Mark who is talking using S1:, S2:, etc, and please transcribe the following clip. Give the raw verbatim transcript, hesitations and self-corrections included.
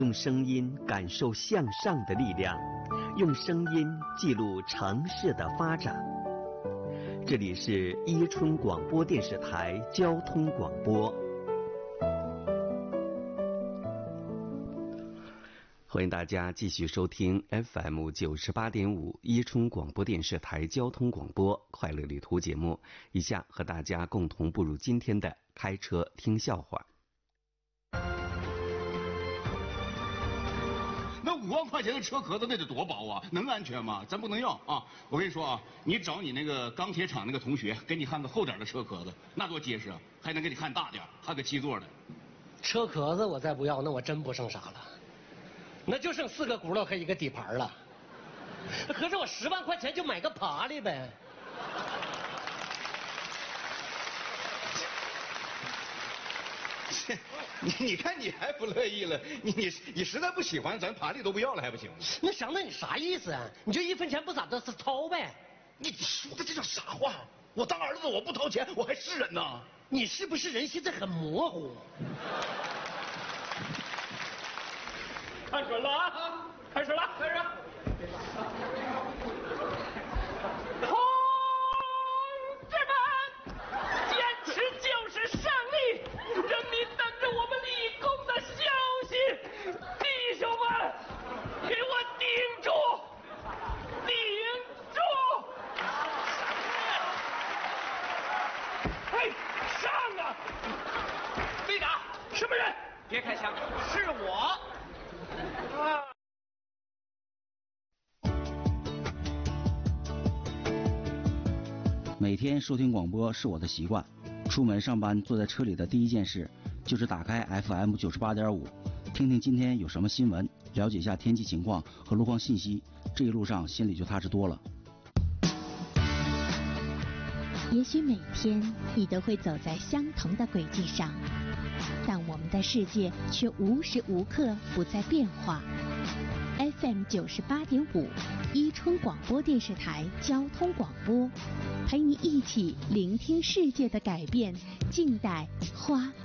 S1: 用声音感受向上的力量，用声音记录城市的发展。这里是伊春广播电视台交通广播，欢迎大家继续收听 F M 九十八点五伊春广播电视台交通广播快乐旅途节目。以下和大家共同步入今天的开车听笑话。
S2: 那五万块钱的车壳子那得多薄啊，能安全吗？咱不能要啊！我跟你说啊，你找你那个钢铁厂那个同学，给你焊个厚点的车壳子，那多结实啊，还能给你焊大点，焊个七座的。
S3: 车壳子我再不要，那我真不剩啥了，那就剩四个轱辘和一个底盘了。可是我十万块钱就买个爬犁呗。
S2: 你你看你还不乐意了，你你你实在不喜欢，咱爬犁都不要了还不行吗？
S3: 那祥子你啥意思啊？你就一分钱不咋的掏呗？
S2: 你说的这叫啥话？我当儿子我不掏钱，我还是人呐？
S3: 你是不是人现在很模糊？看准了啊！开始了，开始。同志们，坚持就是胜利！人民等着我们立功的消息，弟兄们，给我顶住，顶住！哎，上啊！别打，什么人？别开枪，是我。啊！
S4: 每天收听广播是我的习惯，出门上班坐在车里的第一件事就是打开 F M 九十八点五，听听今天有什么新闻，了解一下天气情况和路况信息，这一路上心里就踏实多了。
S5: 也许每天你都会走在相同的轨迹上，但我们的世界却无时无刻不在变化。F M 九十八点五，伊春广播电视台交通广播，陪你一起聆听世界的改变，静待花